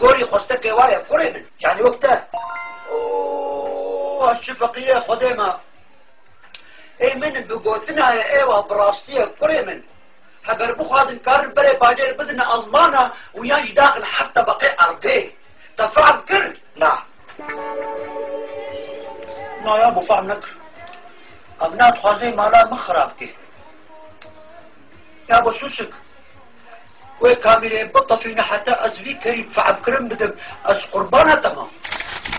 گوری خوستک وایه کوری من یعنی وقته اوه چه فقیره خودی ما ای من بگوتنه ایوه براستیه کوری من هگر بخوادن کار بره باجر بدن ازمانه و یانج داخل هفت طبقه ارده تفهم کرد نه نه یا ابو فهم نکر ابنات خوازی مالا مخراب که يا ابو سوسك وي كاميري بطفينا حتى ازفي كريم فعب كرم بدم از قربانه تمام